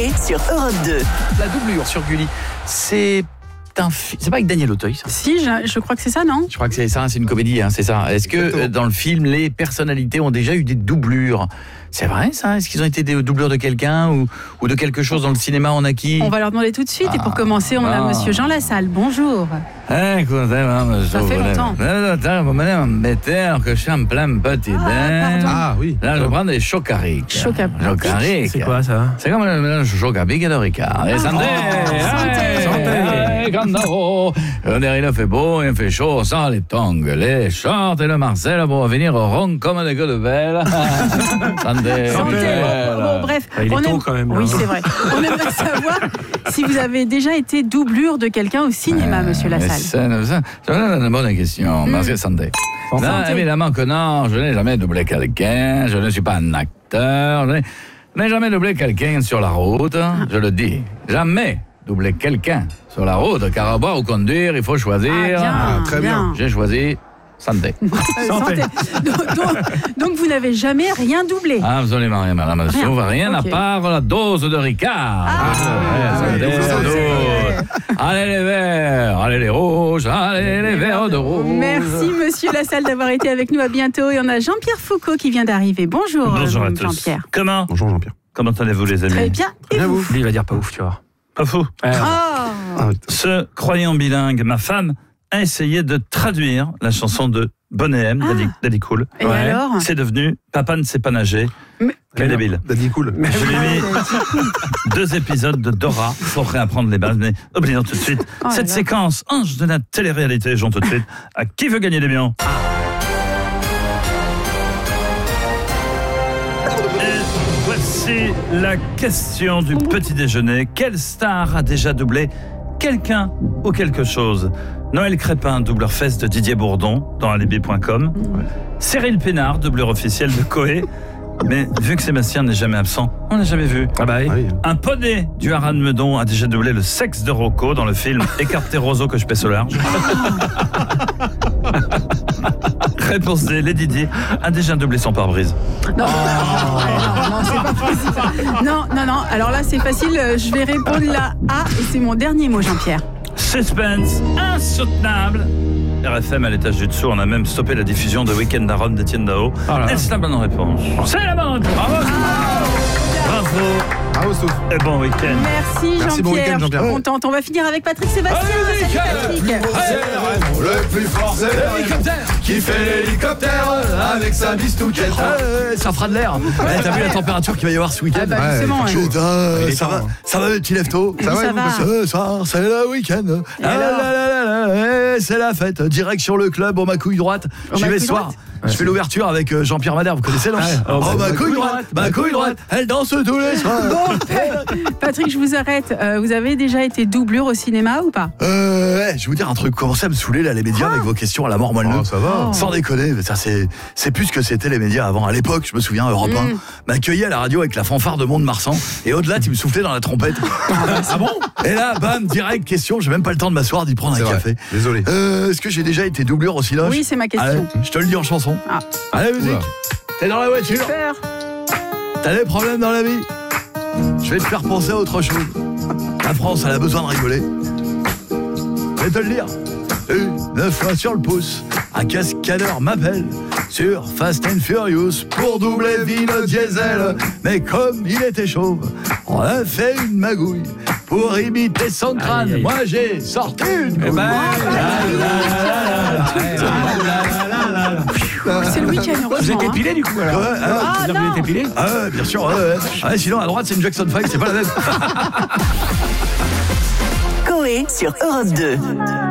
Coé sur Europe 2. La doublure sur Gulli, c'est pas avec Daniel Auteuil, ça? Si, je crois que c'est ça, non? Je crois que c'est ça, c'est une comédie, hein, c'est ça. Est-ce que dans le film, les personnalités ont déjà eu des doublures? C'est vrai, ça? Est-ce qu'ils ont été des doublures de quelqu'un ou de quelque chose dans le cinéma? On a qui? On va leur demander tout de suite. Et pour commencer, on a Monsieur Jean Lassalle. Bonjour. Ça fait longtemps. Vous m'embêtez que je suis en plein petit bain. Ah oui. Là, je prends des Choc-à-Pic. Choc-à-Pic. C'est quoi ça? C'est comme le mélange Choc-à-Pic et de Ricard. Et santé! Il fait beau, il fait chaud, sans les tongs, les shorts et le Marcel pour venir rond comme des gueules de belle. Santé! Bon, bref. Il est tôt quand même. Oui, c'est vrai. On aimerait savoir si vous avez déjà été doublure de quelqu'un au cinéma, Monsieur Lassalle. C'est une bonne question. Merci, santé. Non, évidemment que non, je n'ai jamais doublé quelqu'un, je ne suis pas un acteur, je n'ai jamais doublé quelqu'un sur la route, je le dis. Jamais doublé quelqu'un sur la route, car à boire ou conduire, il faut choisir. Très bien. J'ai choisi santé. Santé. Donc vous n'avez jamais rien doublé? Absolument rien, madame. Rien à part la dose de Ricard. Allez les verts, allez les rouges, allez les verts de rouge. Merci Monsieur Lassalle d'avoir été avec nous, à bientôt. Et on a Jean-Pierre Foucault qui vient d'arriver. Bonjour, Bonjour à tous. Jean-Pierre. Bonjour Jean-Pierre. Comment allez-vous les amis? Très bien. Et vous? Lui il va dire pas ouf, tu vois. Pas fou. Se croyant bilingue, ma femme a essayé de traduire la chanson de Bonnet M, Daddy Cool. Et alors? C'est devenu Papa ne sait pas nager. Quel débile. Daddy Cool. Je lui ai mis 2 épisodes de Dora pour réapprendre les bases, mais oublions tout de suite cette séquence ange de la télé-réalité. Jouons tout de suite à Qui veut gagner des millions. Et voici la question du petit déjeuner. Quelle star a déjà doublé quelqu'un ou quelque chose? Noël Crépin, doubleur fesse de Didier Bourdon dans alibi.com. Cyril Pénard, doubleur officiel de Coé. Mais vu que Sébastien n'est jamais absent, on l'a jamais vu. Ah bah oui. Un poney du Haras de Meudon a déjà doublé le sexe de Rocco dans le film Écarté roseau que je pèse au large. Réponse D, Lady Di a déjà doublé son pare-brise. Non, c'est pas possible. Non. Alors là, c'est facile. Je vais répondre la A et c'est mon dernier mot, Jean-Pierre. Suspense insoutenable. RFM à l'étage du dessous, on a même stoppé la diffusion de Week-end à Rome d'Étienne Dao. Est-ce la bonne réponse? C'est la bonne réponse. Bravo. Bravo Stouff. Et bon week-end. Merci Jean-Pierre. Bon week-end, Jean-Pierre. Je suis contente. On va finir avec Patrick Sébastien. Salut Patrick. Le plus fort c'est l'hélicoptère qui fait l'hélicoptère avec sa bistouquette. Ça fera de l'air. T'as vu la température qu'il va y avoir ce week-end? Justement, ouais. Putain, ça va le petit lève-tôt. Ça va. Ce soir, c'est le week-end. C'est la fête. Direction le club, ma couille droite. J'y vais ce soir. Je fais l'ouverture avec Jean-Pierre Madère, vous connaissez, non? Ma couille droite, elle danse tous les soirs. Bon, Patrick, je vous arrête. Vous avez déjà été doublure au cinéma ou pas? Je vais vous dire un truc. Commencez à me saouler là, les médias, avec vos questions à la mort moelleux. Ça va. Sans déconner, ça c'est plus ce que c'était les médias avant. À l'époque, je me souviens, Europe 1 m'accueillait à la radio avec la fanfare de Mont-de-Marsan et au-delà, il me soufflait dans la trompette. Ah bon? Et là, bam, direct question. J'ai même pas le temps de m'asseoir, d'y prendre un café. Désolé. Est-ce que j'ai déjà été doublure au cinéma? Oui, c'est ma question. Allez, je te le dis en chanson. Allez, musique. T'es dans la voiture. Super. T'as des problèmes dans la vie? Je vais te faire penser à autre chose. La France, elle a besoin de rigoler. Je vais te le dire. Une fois sur le pouce, un cascadeur m'appelle sur Fast and Furious pour doubler Vin Diesel. Mais comme il était chauve, on a fait une magouille pour imiter son crâne. Moi, j'ai sorti une couille. C'est le week-end, heureusement. Vous êtes épilé du coup alors? Vous avez été épilé? Bien sûr. Sinon, à droite, c'est une Jackson 5, c'est pas la même. Coé sur Europe 2.